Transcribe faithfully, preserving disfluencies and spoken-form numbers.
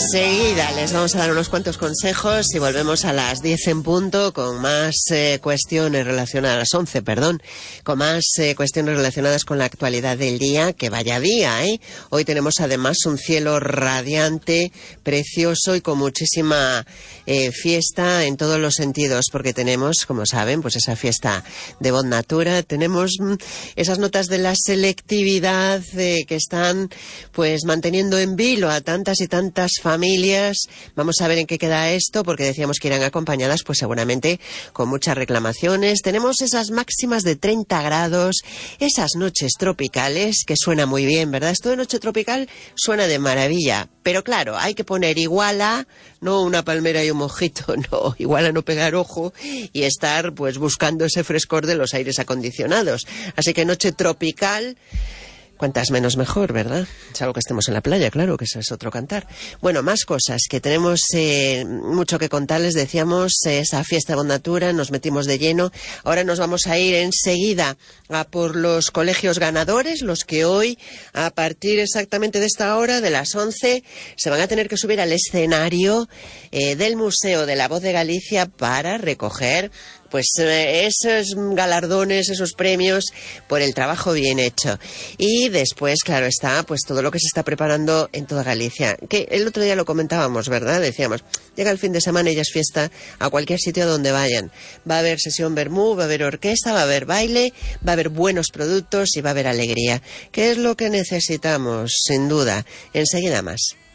Enseguida les vamos a dar unos cuantos consejos y volvemos a las diez en punto con más eh, cuestiones relacionadas, a las once, perdón, con más eh, cuestiones relacionadas con la actualidad del día, que vaya día, ¿eh? Hoy tenemos además un cielo radiante, precioso y con muchísima eh, fiesta en todos los sentidos, porque tenemos, como saben, pues esa fiesta de Bon Natura, tenemos mm, esas notas de la selectividad eh, que están pues manteniendo en vilo a tantas y tantas familias. Vamos a ver en qué queda esto, porque decíamos que irán acompañadas pues seguramente con muchas reclamaciones. Tenemos esas máximas de treinta grados, esas noches tropicales, que suena muy bien, ¿verdad? Esto de noche tropical suena de maravilla, pero claro, hay que poner igual a, no una palmera y un mojito, no, igual a no pegar ojo y estar pues buscando ese frescor de los aires acondicionados. Así que noche tropical, cuantas menos mejor, ¿verdad? Salvo que estemos en la playa, claro, que ese es otro cantar. Bueno, más cosas, que tenemos eh, mucho que contarles. Decíamos, eh, esa fiesta de Bon Natura, nos metimos de lleno. Ahora nos vamos a ir enseguida a por los colegios ganadores, los que hoy, a partir exactamente de esta hora, de las once, se van a tener que subir al escenario eh, del Museo de la Voz de Galicia para recoger pues eh, esos galardones, esos premios por el trabajo bien hecho. Y después, claro está, pues todo lo que se está preparando en toda Galicia. Que el otro día lo comentábamos, ¿verdad? Decíamos, llega el fin de semana y ya es fiesta a cualquier sitio donde vayan. Va a haber sesión vermú, va a haber orquesta, va a haber baile, va a haber buenos productos y va a haber alegría. ¿Qué es lo que necesitamos? Sin duda. Enseguida más.